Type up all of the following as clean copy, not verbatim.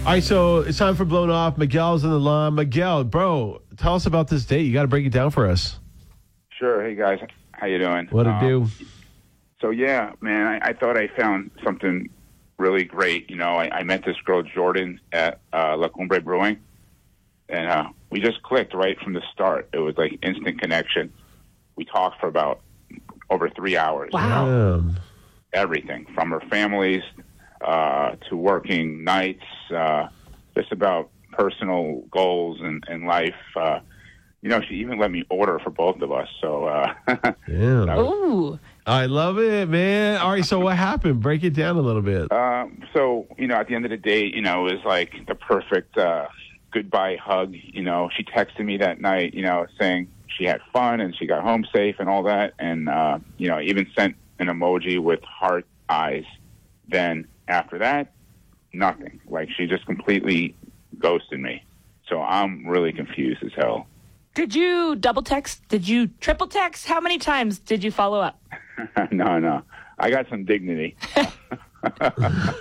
All right, so it's time for Blown Off. Miguel's in the line. Miguel, bro, tell us about this date. You got to break it down for us. Sure. Hey, guys. How you doing? What to do? So, yeah, man, I thought I found something really great. You know, I met this girl, Jordan, at La Cumbre Brewing, and we just clicked right from the start. It was like instant connection. We talked for about over 3 hours. Wow. Everything from her families to working nights, just about personal goals and life. You know, she even let me order for both of us. So, Yeah. Ooh. I love it, man. All right, so what happened? Break it down a little bit. So, you know, at the end of the day, you know, it was like the perfect goodbye hug. You know, she texted me that night, you know, saying she had fun and she got home safe and all that. And, you know, even sent an emoji with heart eyes. Then after that, nothing. Like, she just completely ghosted me. So I'm really confused as hell. Did you double text? Did you triple text? How many times did you follow up? No. I got some dignity. But,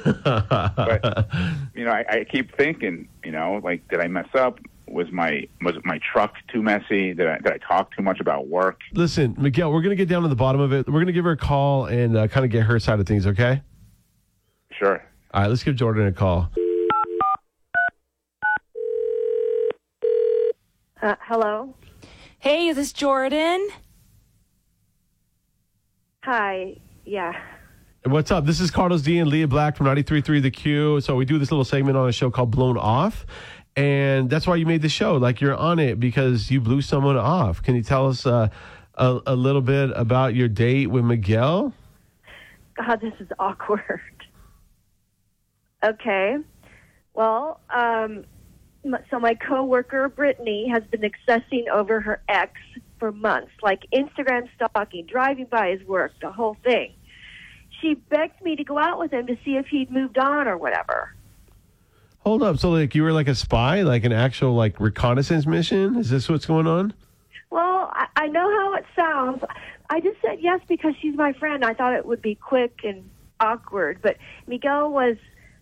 you know, I keep thinking, you know, like, did I mess up? Was my truck too messy? Did I talk too much about work? Listen, Miguel, we're going to get down to the bottom of it. We're going to give her a call and kind of get her side of things, okay? Sure. All right, let's give Jordan a call. Hello? Hey, is this Jordan? Hi. Yeah. What's up? This is Carlos D and Leah Black from 93.3 The Q. So we do this little segment on a show called Blown Off. And that's why you made the show. Like, you're on it because you blew someone off. Can you tell us a little bit about your date with Miguel? God, this is awkward. Okay. Well, so my coworker, Brittany, has been obsessing over her ex for months, like Instagram stalking, driving by his work, the whole thing. She begged me to go out with him to see if he'd moved on or whatever. Hold up. So, like, you were like a spy, like an actual, like, reconnaissance mission? Is this what's going on? Well, I know how it sounds. I just said yes because she's my friend. I thought it would be quick and awkward. But Miguel was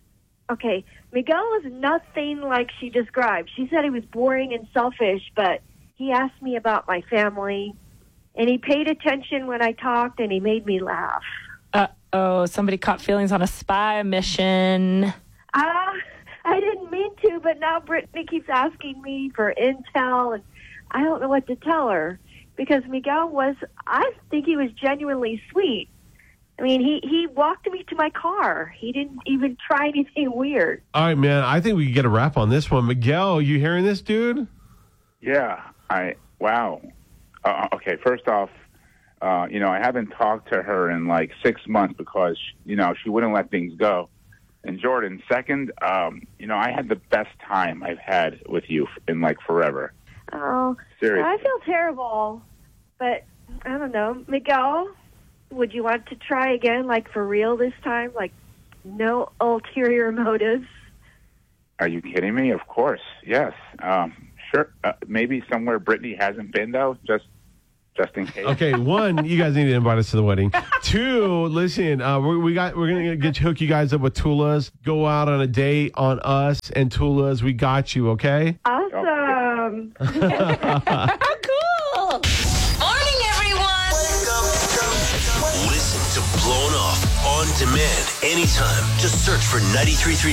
nothing like she described. She said he was boring and selfish, but he asked me about my family, and he paid attention when I talked, and he made me laugh. Uh-oh, somebody caught feelings on a spy mission. I didn't mean to, but now Brittany keeps asking me for intel, and I don't know what to tell her. Because Miguel I think he was genuinely sweet. I mean, he walked me to my car. He didn't even try anything weird. All right, man. I think we can get a wrap on this one. Miguel, you hearing this, dude? Yeah. Wow. Okay, first off, you know, I haven't talked to her in like 6 months because, you know, she wouldn't let things go. And Jordan, second, you know, I had the best time I've had with you in like forever. Oh, seriously. I feel terrible, but I don't know. Miguel, would you want to try again, like for real this time? Like no ulterior motives? Are you kidding me? Of course. Yes. Sure. Maybe somewhere Brittany hasn't been, though, just in case. Okay, one, you guys need to invite us to the wedding. Two, listen, we're gonna hook you guys up with Tula's. Go out on a date on us and Tula's. We got you, okay? Awesome. How cool! Morning, everyone. Listen to Blown Off on demand anytime. Just search for 93.3